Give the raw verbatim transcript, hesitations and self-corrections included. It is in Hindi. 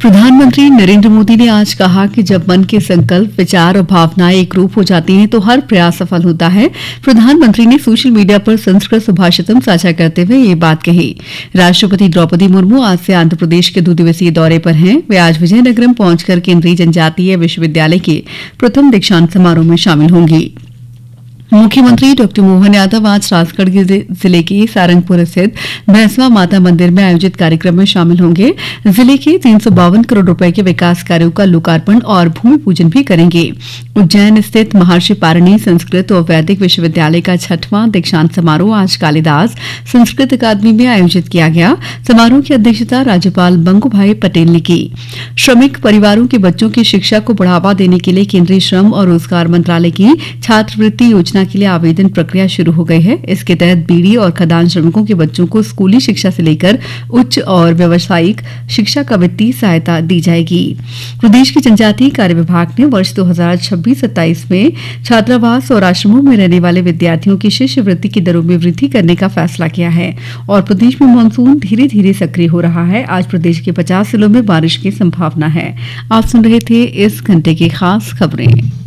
प्रधानमंत्री नरेंद्र मोदी ने आज कहा कि जब मन के संकल्प, विचार और भावनाएं एक रूप हो जाती हैं तो हर प्रयास सफल होता है। प्रधानमंत्री ने सोशल मीडिया पर संस्कृत सुभाषितम साझा करते हुए ये बात कही। राष्ट्रपति द्रौपदी मुर्मू आज से आंध्र प्रदेश के दो दिवसीय दौरे पर हैं। वे आज विजयनगरम पहुंचकर केंद्रीय जनजातीय विश्वविद्यालय के प्रथम दीक्षांत समारोह में शामिल होंगी। मुख्यमंत्री डॉक्टर मोहन यादव आज राजगढ़ जिले के सारंगपुर स्थित भैंसवा माता मंदिर में आयोजित कार्यक्रम में शामिल होंगे। जिले के तीन सौ बावन करोड़ रुपए के विकास कार्यों का लोकार्पण और भूमि पूजन भी करेंगे। उज्जैन स्थित महर्षि पाणिनि संस्कृत और वैदिक विश्वविद्यालय का छठवां दीक्षांत समारोह आज कालिदास संस्कृत अकादमी में आयोजित किया गया। समारोह की अध्यक्षता राज्यपाल बंगूभाई पटेल ने की। श्रमिक परिवारों के बच्चों की शिक्षा को बढ़ावा देने के लिए केंद्रीय श्रम और रोजगार मंत्रालय की छात्रवृत्ति योजना के लिए आवेदन प्रक्रिया शुरू हो गई है। इसके तहत बीड़ी और खदान श्रमिकों के बच्चों को स्कूली शिक्षा से लेकर उच्च और व्यावसायिक शिक्षा का वित्तीय सहायता दी जाएगी। प्रदेश के जनजातीय कार्य विभाग ने वर्ष दो हज़ार छब्बीस सत्ताईस में छात्रावास और आश्रमों में रहने वाले विद्यार्थियों की शिष्यवृत्ति की दरों में वृद्धि करने का फैसला किया है और प्रदेश में मानसून धीरे धीरे सक्रिय हो रहा है। आज प्रदेश के पचास जिलों में बारिश की संभावना है। आप सुन रहे थे इस घंटे की खास खबरें।